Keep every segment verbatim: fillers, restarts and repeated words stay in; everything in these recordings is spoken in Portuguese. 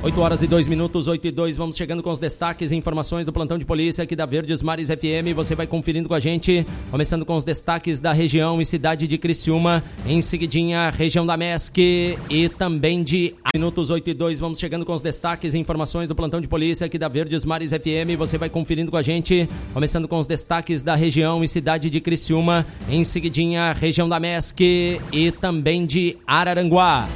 oito horas e dois minutos, oito e dois, vamos chegando com os destaques e informações do plantão de polícia aqui da Verdes Mares F M. Você vai conferindo com a gente, começando com os destaques da região e cidade de Criciúma, em seguidinha região da M E S C e também de minutos oito e dois, vamos chegando com os destaques e informações do plantão de polícia aqui da Verdes Mares F M. Você vai conferindo com a gente, começando com os destaques da região e cidade de Criciúma, em seguidinha região da M E S C e também de Araranguá.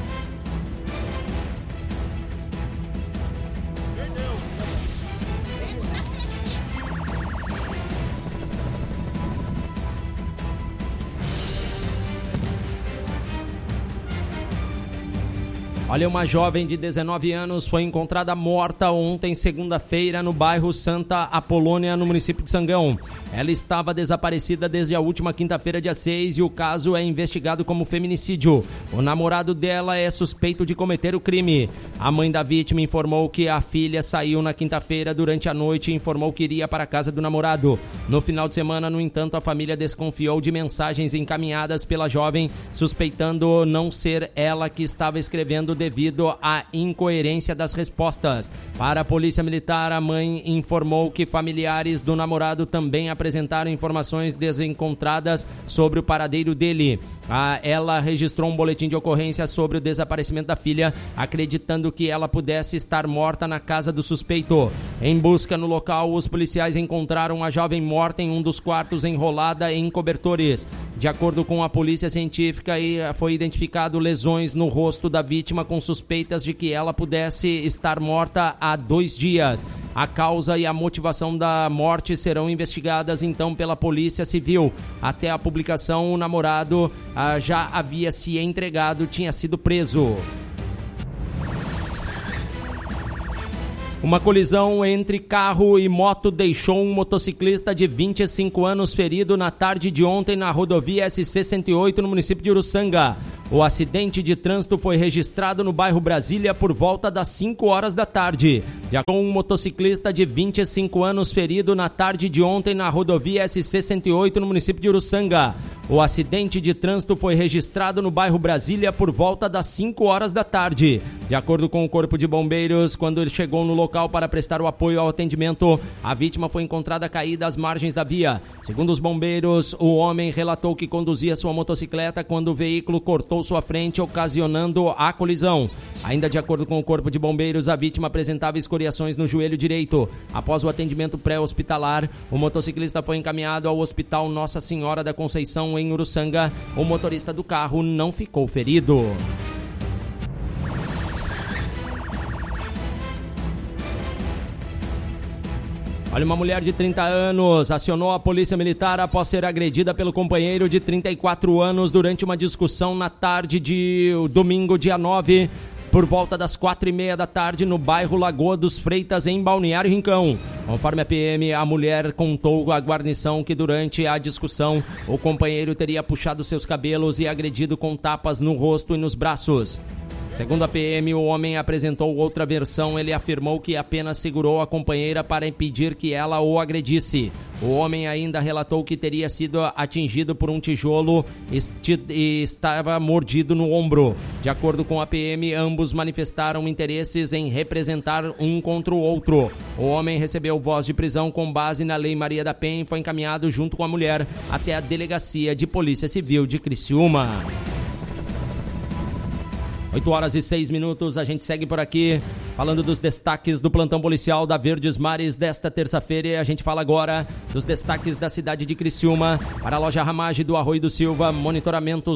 Olha, uma jovem de dezenove anos foi encontrada morta ontem, segunda-feira, no bairro Santa Apolônia, no município de Sangão. Ela estava desaparecida desde a última quinta-feira, dia seis, e o caso é investigado como feminicídio. O namorado dela é suspeito de cometer o crime. A mãe da vítima informou que a filha saiu na quinta-feira durante a noite e informou que iria para a casa do namorado. No final de semana, no entanto, a família desconfiou de mensagens encaminhadas pela jovem, suspeitando não ser ela que estava escrevendo devido à incoerência das respostas. Para a Polícia Militar, a mãe informou que familiares do namorado também apresentaram informações desencontradas sobre o paradeiro dele. Ah, ela registrou um boletim de ocorrência sobre o desaparecimento da filha, acreditando que ela pudesse estar morta na casa do suspeito. Em busca no local, os policiais encontraram a jovem morta em um dos quartos, enrolada em cobertores. De acordo com a polícia científica, foi identificado lesões no rosto da vítima com suspeitas de que ela pudesse estar morta há dois dias. A causa e a motivação da morte serão investigadas então pela Polícia Civil. Até a publicação, o namorado ah, já havia se entregado, tinha sido preso. Uma colisão entre carro e moto deixou um motociclista de vinte e cinco anos ferido na tarde de ontem na rodovia S C cento e oito, no município de Uruçanga. O acidente de trânsito foi registrado no bairro Brasília por volta das cinco horas da tarde. Já com um motociclista de vinte e cinco anos ferido na tarde de ontem na rodovia S C cento e oito, no município de Uruçanga. O acidente de trânsito foi registrado no bairro Brasília por volta das cinco horas da tarde. De acordo com o Corpo de Bombeiros, quando ele chegou no local para prestar o apoio ao atendimento, a vítima foi encontrada caída às margens da via. Segundo os bombeiros, o homem relatou que conduzia sua motocicleta quando o veículo cortou sua frente, ocasionando a colisão. Ainda de acordo com o Corpo de Bombeiros, a vítima apresentava escoriações no joelho direito. Após o atendimento pré-hospitalar, o motociclista foi encaminhado ao Hospital Nossa Senhora da Conceição, em Uruçanga. O motorista do carro não ficou ferido. Olha, uma mulher de trinta anos acionou a Polícia Militar após ser agredida pelo companheiro de trinta e quatro anos durante uma discussão na tarde de domingo, dia nove, por volta das quatro e meia da tarde, no bairro Lagoa dos Freitas, em Balneário Rincão. Conforme a P M, a mulher contou à guarnição que durante a discussão o companheiro teria puxado seus cabelos e agredido com tapas no rosto e nos braços. Segundo a P M, o homem apresentou outra versão. Ele afirmou que apenas segurou a companheira para impedir que ela o agredisse. O homem ainda relatou que teria sido atingido por um tijolo e estava mordido no ombro. De acordo com a P M, ambos manifestaram interesses em representar um contra o outro. O homem recebeu voz de prisão com base na Lei Maria da Penha e foi encaminhado junto com a mulher até a Delegacia de Polícia Civil de Criciúma. oito horas e seis minutos, a gente segue por aqui falando dos destaques do plantão policial da Verdes Mares desta terça-feira. E a gente fala agora dos destaques da cidade de Criciúma. Para a loja Ramage do Arroio do Silva, monitoramentos